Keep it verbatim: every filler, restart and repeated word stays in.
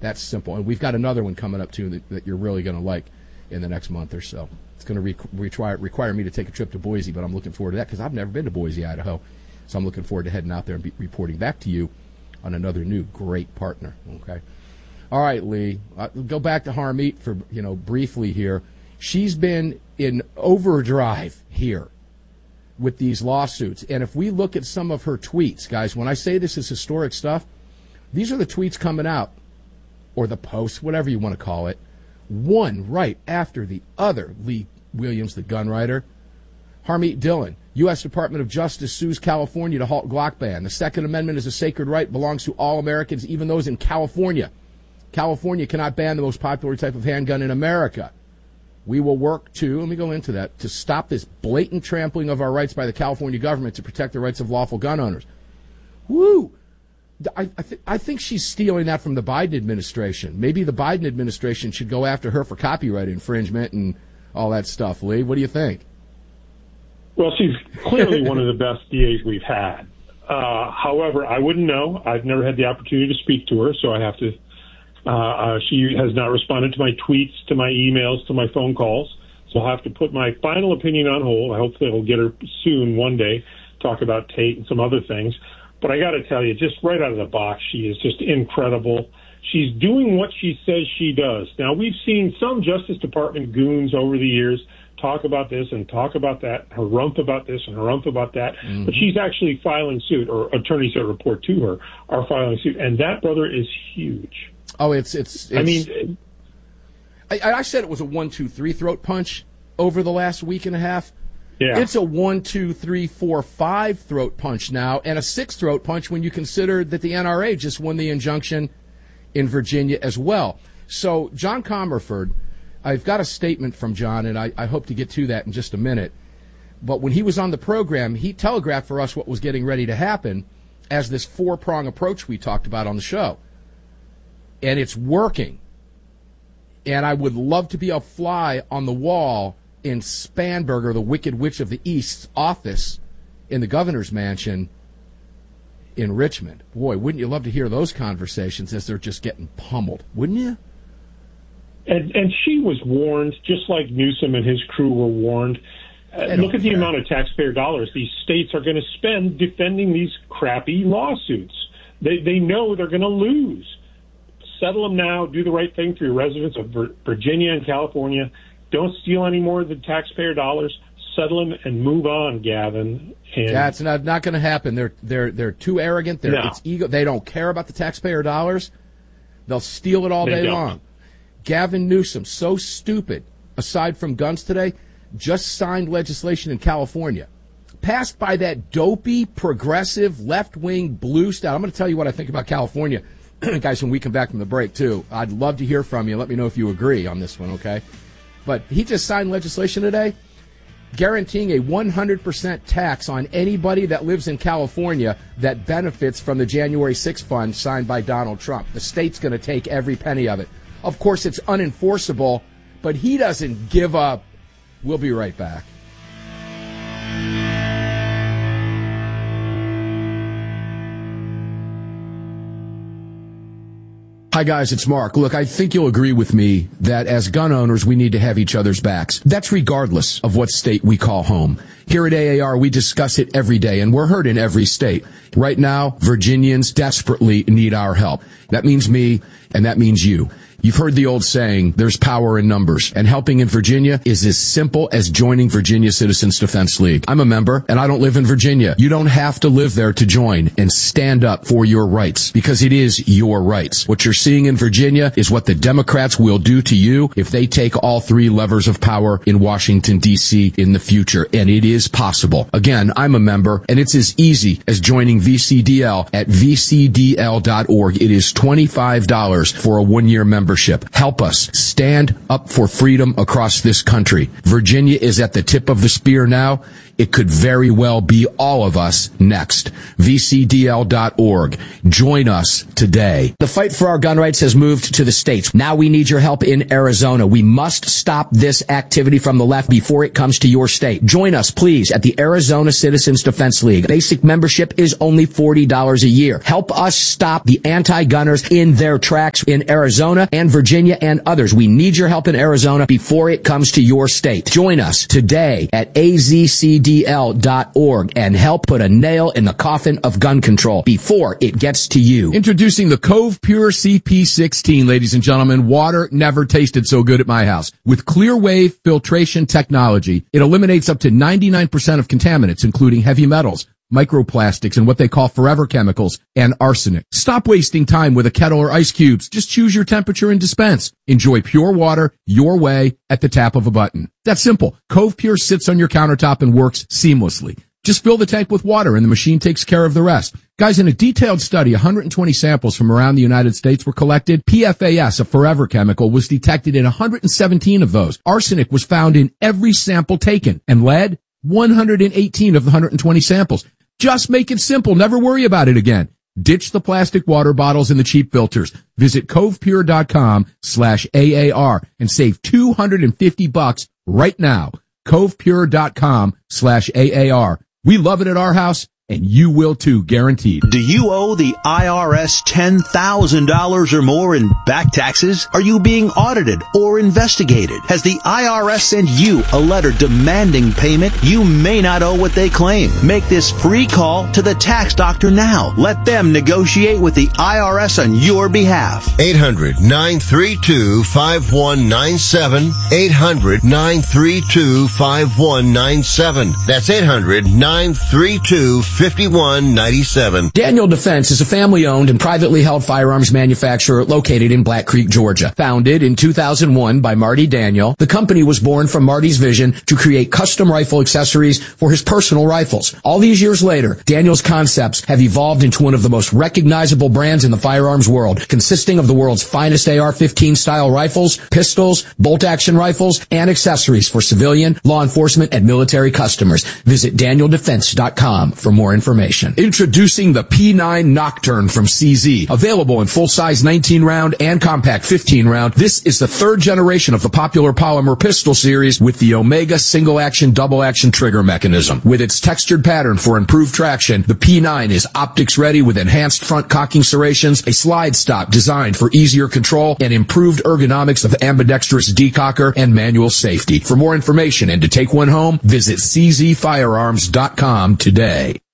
That's simple. And we've got another one coming up, too, that, that you're really going to like in the next month or so. It's going to re- require, require me to take a trip to Boise, but I'm looking forward to that because I've never been to Boise, Idaho. So I'm looking forward to heading out there and be reporting back to you on another new great partner. Okay. All right, Lee. Uh, go back to Harmeet for, you know, briefly here. She's been in overdrive here with these lawsuits. And if we look at some of her tweets, guys, when I say this is historic stuff, these are the tweets coming out, or the posts, whatever you want to call it, one right after the other. Lee Williams, the gun writer. Harmeet Dillon, U S Department of Justice sues California to halt Glock ban. The Second Amendment is a sacred right, belongs to all Americans, even those in California. California cannot ban the most popular type of handgun in America. We will work to, let me go into that, to stop this blatant trampling of our rights by the California government to protect the rights of lawful gun owners. Woo! I, I, th- I think she's stealing that from the Biden administration. Maybe the Biden administration should go after her for copyright infringement and all that stuff. Lee, what do you think? Well, she's clearly one of the best D As we've had. Uh, however, I wouldn't know. I've never had the opportunity to speak to her, so I have to Uh, uh, she has not responded to my tweets, to my emails, to my phone calls. So I'll have to put my final opinion on hold. I hope they'll get her soon one day, talk about Tate and some other things. But I got to tell you, just right out of the box, she is just incredible. She's doing what she says she does. Now, we've seen some Justice Department goons over the years talk about this and talk about that, harumph about this and harumph about that. Mm-hmm. But she's actually filing suit, or attorneys that report to her are filing suit. And that, brother, is huge. Oh, it's, it's, it's, I mean, I, I said it was a one, two, three throat punch over the last week and a half. Yeah. It's a one, two, three, four, five throat punch now, and a six throat punch when you consider that the N R A just won the injunction in Virginia as well. So, John Comerford, I've got a statement from John, and I, I hope to get to that in just a minute. But when he was on the program, he telegraphed for us what was getting ready to happen as this four-prong approach we talked about on the show. And it's working. And I would love to be a fly on the wall in Spanberger, the Wicked Witch of the East's office in the governor's mansion in Richmond. Boy, wouldn't you love to hear those conversations as they're just getting pummeled, wouldn't you? And, and she was warned, just like Newsom and his crew were warned. Uh, look at the amount of taxpayer dollars these states are going to spend defending these crappy lawsuits. They, they know they're going to lose. Settle them now. Do the right thing for your residents of Virginia and California. Don't steal any more of the taxpayer dollars. Settle them and move on, Gavin. And That's not not going to happen. They're they're they're too arrogant. They're no. it's ego. They don't care about the taxpayer dollars. They'll steal it all they day don't. long. Gavin Newsom, so stupid. Aside from guns today, just signed legislation in California, passed by that dopey, progressive, left-wing blue style. I'm going to tell you what I think about California. Guys, when we come back from the break, too, I'd love to hear from you. Let me know if you agree on this one, okay? But he just signed legislation today guaranteeing a one hundred percent tax on anybody that lives in California that benefits from the January sixth fund signed by Donald Trump. The state's going to take every penny of it. Of course, it's unenforceable, but he doesn't give up. We'll be right back. Hi, guys, it's Mark. Look, I think you'll agree with me that as gun owners, we need to have each other's backs. That's regardless of what state we call home. Here at A A R, we discuss it every day, and we're heard in every state. Right now, Virginians desperately need our help. That means me, and that means you. You've heard the old saying, there's power in numbers, and helping in Virginia is as simple as joining Virginia Citizens Defense League. I'm a member, and I don't live in Virginia. You don't have to live there to join and stand up for your rights, because it is your rights. What you're seeing in Virginia is what the Democrats will do to you if they take all three levers of power in Washington, D C in the future, and it is possible. Again, I'm a member, and it's as easy as joining V C D L at v c d l dot org. It is twenty-five dollars for a one-year membership. membership. Help us stand up for freedom across this country. Virginia is at the tip of the spear now. It could very well be all of us next. V C D L dot org. Join us today. The fight for our gun rights has moved to the states. Now we need your help in Arizona. We must stop this activity from the left before it comes to your state. Join us, please, at the Arizona Citizens Defense League. Basic membership is only forty dollars a year. Help us stop the anti-gunners in their tracks in Arizona and Virginia and others. We need your help in Arizona before it comes to your state. Join us today at A Z C D L dot org and help put a nail in the coffin of gun control before it gets to you. Introducing the Cove Pure C P sixteen, ladies and gentlemen. Water never tasted so good at my house. With clear wave filtration technology, it eliminates up to ninety-nine percent of contaminants, including heavy metals, microplastics, and what they call forever chemicals, and arsenic. Stop wasting time with a kettle or ice cubes. Just choose your temperature and dispense. Enjoy pure water your way at the tap of a button. That's simple. Cove Pure sits on your countertop and works seamlessly. Just fill the tank with water and the machine takes care of the rest. Guys, in a detailed study, one hundred twenty samples from around the United States were collected. P F A S, a forever chemical, was detected in one hundred seventeen of those. Arsenic was found in every sample taken, and lead, one hundred eighteen of the one hundred twenty samples. Just make it simple. Never worry about it again. Ditch the plastic water bottles and the cheap filters. Visit covepure dot com slash A A R and save two hundred fifty bucks right now. covepure dot com slash A A R. We love it at our house, and you will too, guaranteed. Do you owe the I R S ten thousand dollars or more in back taxes? Are you being audited or investigated? Has the I R S sent you a letter demanding payment? You may not owe what they claim. Make this free call to the tax doctor now. Let them negotiate with the I R S on your behalf. eight hundred nine three two five one nine seven. eight hundred nine three two five one nine seven. That's eight hundred nine three two fifty-one ninety-seven. Daniel Defense is a family-owned and privately held firearms manufacturer located in Black Creek, Georgia. Founded in two thousand one by Marty Daniel, the company was born from Marty's vision to create custom rifle accessories for his personal rifles. All these years later, Daniel's concepts have evolved into one of the most recognizable brands in the firearms world, consisting of the world's finest A R fifteen style rifles, pistols, bolt-action rifles, and accessories for civilian, law enforcement, and military customers. Visit daniel defense dot com for more information. Introducing the P nine Nocturne from C Z. Available in full-size nineteen round and compact fifteen round, this is the third generation of the popular polymer pistol series with the Omega single-action, double-action trigger mechanism. With its textured pattern for improved traction, the P nine is optics-ready with enhanced front cocking serrations, a slide stop designed for easier control, and improved ergonomics of ambidextrous decocker and manual safety. For more information and to take one home, visit c z firearms dot com today.